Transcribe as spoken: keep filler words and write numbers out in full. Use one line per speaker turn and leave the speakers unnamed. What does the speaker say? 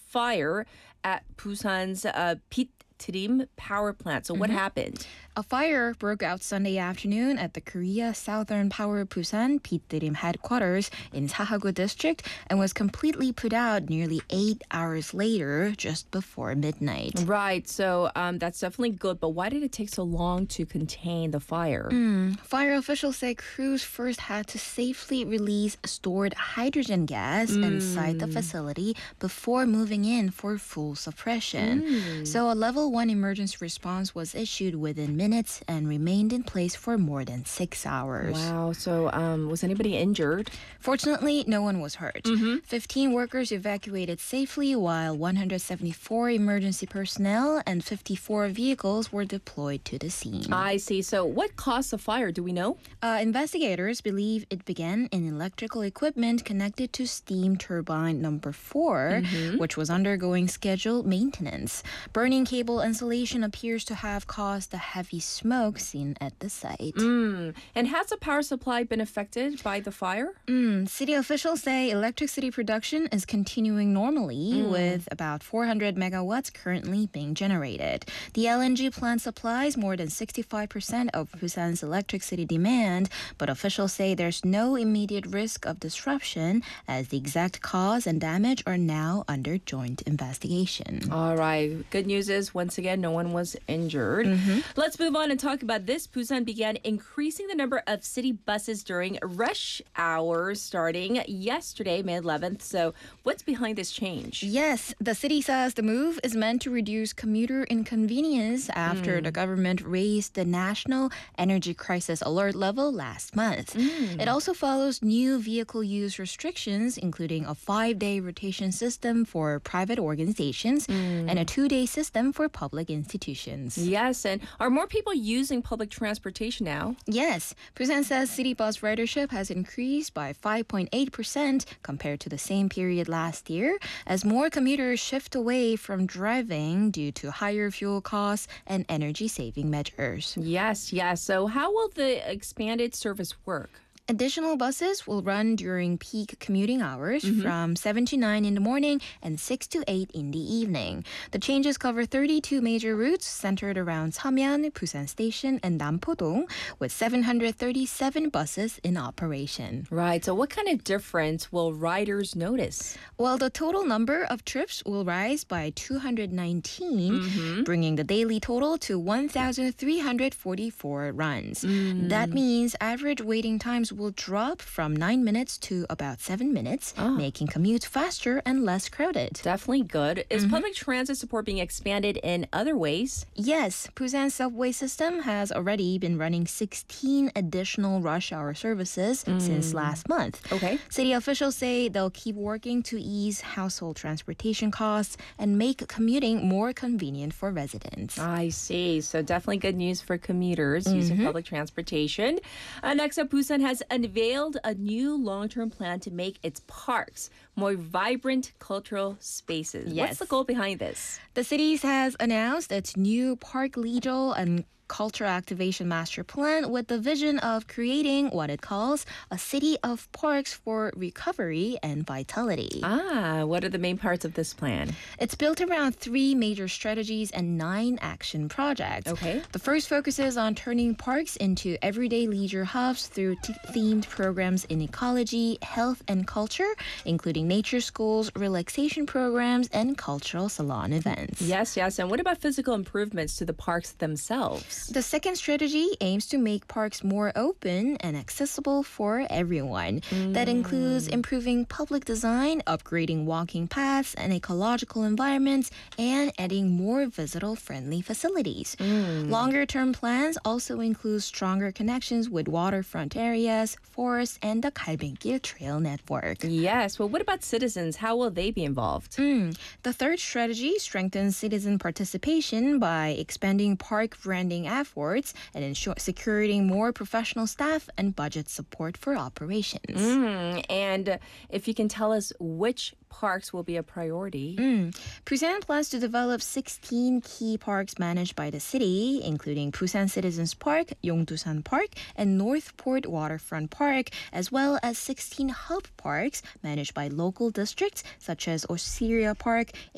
fire at Busan's uh, Pitrim power plant. So what
Mhm.
happened?
A fire broke out Sunday afternoon at the Korea Southern Power Busan Pitrim headquarters in Sahagu district and was completely put out nearly eight hours later, just before midnight.
Right. So um, that's definitely good. But why did it take so long to contain the fire?
Mm, Fire officials say crews first had to safely release stored hydrogen gas inside the facility before moving in for full suppression. So a level one emergency response was issued within minutes and remained in place for more than six hours.
Wow. So um, was anybody injured?
Fortunately, no one was hurt. fifteen workers evacuated safely while one hundred seventy-four emergency personnel and fifty-four vehicles were deployed to the scene.
I see. So what caused the fire? Do we know?
Uh, investigators believe it began in electrical equipment connected to steam turbine number four, which was undergoing scheduled maintenance. Burning cable insulation appears to have caused the heavy smoke seen at the site.
Mm. And has the power supply been affected by the fire?
Mm, city officials say electricity production is continuing normally with about four hundred megawatts currently being generated. The L N G plant supplies more than sixty-five percent of Busan's electricity demand, but officials say there's no immediate risk of disruption as the exact cause and damage are now under joint investigation.
All right. Good news is, once again, no one was injured. Let's move on and talk about this. Busan began increasing the number of city buses during rush hours starting yesterday, May eleventh. So what's behind this change?
Yes, the city says the move is meant to reduce commuter inconvenience after the government raised the national energy crisis alert level last month. It also follows new vehicle use restrictions, including a five-day rotation system for private organizations and a two-day system for public institutions.
Yes, and are more people using public transportation now?
Yes, Busan says city bus ridership has increased by five point eight percent compared to the same period last year as more commuters shift away from driving due to higher fuel costs and energy-saving measures.
Yes, yes. So how will the expanded service work?
Additional buses will run during peak commuting hours from seven to nine in the morning and six to eight in the evening. The changes cover thirty-two major routes centered around Samyeon, Busan Station, and Nampo-dong, with seven hundred thirty-seven buses in operation.
Right. So what kind of difference will riders notice?
Well, the total number of trips will rise by two hundred nineteen, bringing the daily total to one thousand three hundred forty-four runs. That means average waiting times will drop from nine minutes to about seven minutes, making commutes faster and less crowded.
Definitely good. Is public transit support being expanded in other ways?
Yes, Busan's subway system has already been running sixteen additional rush hour services since last month.
Okay.
City officials say they'll keep working to ease household transportation costs and make commuting more convenient for residents.
I see. So definitely good news for commuters using public transportation. Uh, next up, Busan has unveiled a new long-term plan to make its parks more vibrant cultural spaces.
Yes.
What's the goal behind this?
The city has announced its new Park Legal and Cultural Activation Master Plan with the vision of creating what it calls a city of parks for recovery and vitality.
Ah, what are the main parts of this plan?
It's built around three major strategies and nine action projects.
Okay.
The first focuses on turning parks into everyday leisure hubs through t- themed programs in ecology, health, and culture, including nature schools, relaxation programs, and cultural salon events.
Yes, yes. And what about physical improvements to the parks themselves?
The second strategy aims to make parks more open and accessible for everyone. That includes improving public design, upgrading walking paths and ecological environments, and adding more visitor-friendly facilities. Longer-term plans also include stronger connections with waterfront areas, forests, and the Galbengil Trail Network.
Yes. Well, what about citizens? How will they be involved?
Mm. The third strategy strengthens citizen participation by expanding park branding efforts and ensure securing more professional staff and budget support for operations.
Mm, and if you can tell us which parks will be a priority.
Mm. Busan plans to develop sixteen key parks managed by the city, including Busan Citizens Park, Yongdusan Park, and Northport Waterfront Park, as well as sixteen hub parks managed by local districts such as Osiria Park,